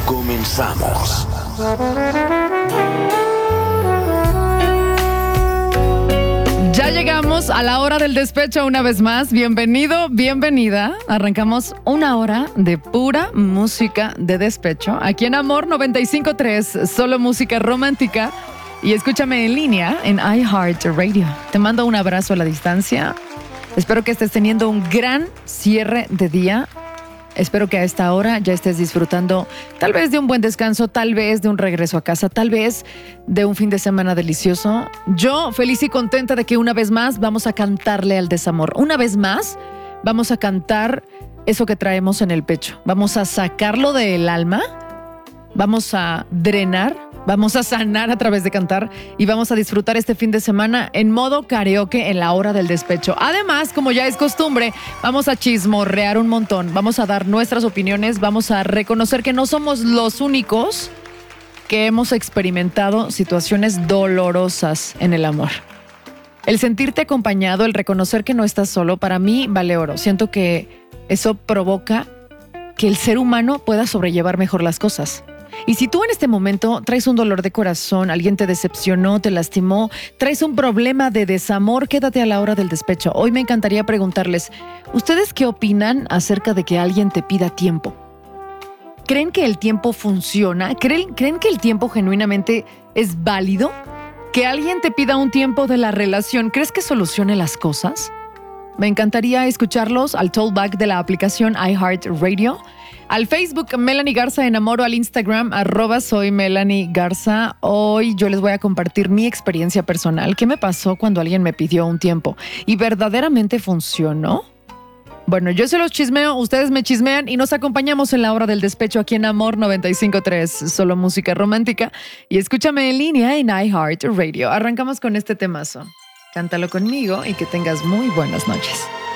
Comenzamos. Ya llegamos a la hora del despecho una vez más. Bienvenido, bienvenida. Arrancamos una hora de pura música de despecho. Aquí en Amor 95.3, solo música romántica. Y escúchame en línea en iHeartRadio. Te mando un abrazo a la distancia. Espero que estés teniendo un gran cierre de día. Espero que a esta hora ya estés disfrutando tal vez de un buen descanso, tal vez de un regreso a casa, tal vez de un fin de semana delicioso. Yo feliz y contenta de que una vez más vamos a cantarle al desamor. Una vez más vamos a cantar eso que traemos en el pecho. Vamos a sacarlo del alma, vamos a drenar, vamos a sanar a través de cantar y vamos a disfrutar este fin de semana en modo karaoke en la hora del despecho. Además, como ya es costumbre, vamos a chismorrear un montón, vamos a dar nuestras opiniones, vamos a reconocer que no somos los únicos que hemos experimentado situaciones dolorosas en el amor. El sentirte acompañado, el reconocer que no estás solo, para mí vale oro. Siento que eso provoca que el ser humano pueda sobrellevar mejor las cosas. Y si tú en este momento traes un dolor de corazón, alguien te decepcionó, te lastimó, traes un problema de desamor, quédate a la hora del despecho. Hoy me encantaría preguntarles, ¿ustedes qué opinan acerca de que alguien te pida tiempo? ¿Creen que el tiempo funciona? ¿Creen que el tiempo genuinamente es válido? ¿Que alguien te pida un tiempo de la relación, crees que solucione las cosas? Me encantaría escucharlos al tollback de la aplicación iHeartRadio. Al Facebook, Melanie Garza Enamoro, al Instagram, @soy Melanie Garza. Hoy yo les voy a compartir mi experiencia personal. ¿Qué me pasó cuando alguien me pidió un tiempo? ¿Y verdaderamente funcionó? Bueno, yo se los chismeo, ustedes me chismean y nos acompañamos en la hora del despecho aquí en Amor 95.3, solo música romántica. Y escúchame en línea en iHeartRadio. Arrancamos con este temazo. Cántalo conmigo y que tengas muy buenas noches.